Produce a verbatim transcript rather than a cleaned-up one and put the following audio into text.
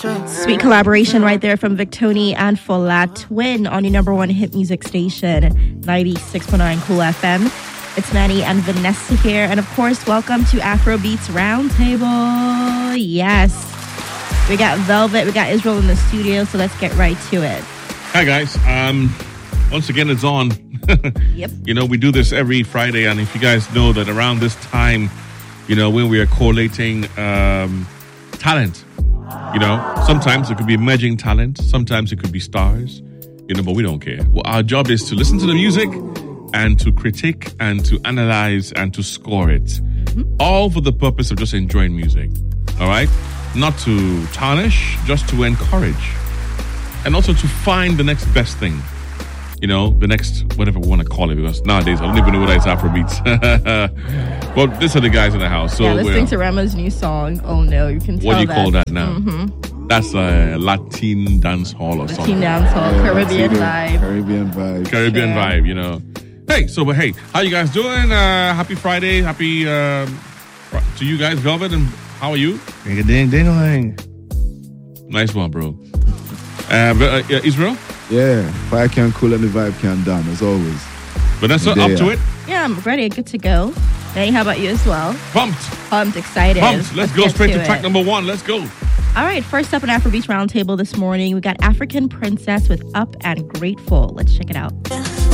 Sweet collaboration right there from Victoni and Fola Twin on your number one hit music station, ninety-six point nine Cool F M. It's Manny and Vanessa here. And of course, welcome to Afrobeats Roundtable. Yes. We got Velvet, we got Israel in the studio, so let's get right to it. Hi, guys. Um, once again, it's on. Yep. You know, we do this every Friday, and if you guys know that around this time, you know, when we are collating um, talent, you know, sometimes it could be emerging talent, sometimes it could be stars, you know, but we don't care. Well, our job is to listen to the music and to critique and to analyze and to score it. Mm-hmm. All for the purpose of just enjoying music. All right? Not to tarnish, just to encourage. And also to find the next best thing. You know, the next, whatever we want to call it, because nowadays I don't even know what it's Afrobeats. Well, these are the guys in the house. So yeah, listening to Rema's new song, oh no, you can tell what do you that. call that now? Mm-hmm. That's a Latin dance hall or something. Latin dance hall, Yeah, Caribbean Latino, vibe. Caribbean vibe. Caribbean Yeah. vibe, you know. Hey, so, but hey, how you guys doing? Uh, happy Friday. Happy um, fr- to you guys, Velvet. And how are you? Ding ding ding. Nice one, bro. Uh, but, uh, Israel? Yeah, fire can cool and the vibe can down as always. Vanessa, Yeah. up to it? Yeah, I'm ready, good to go. Manny, how about you as well? Pumped. Pumped, excited. Pumped. Let's go get straight to, it. track number one. Let's go. All right, first up on Afrobeats Roundtable this morning, we got African Princess with Up and Grateful. Let's check it out.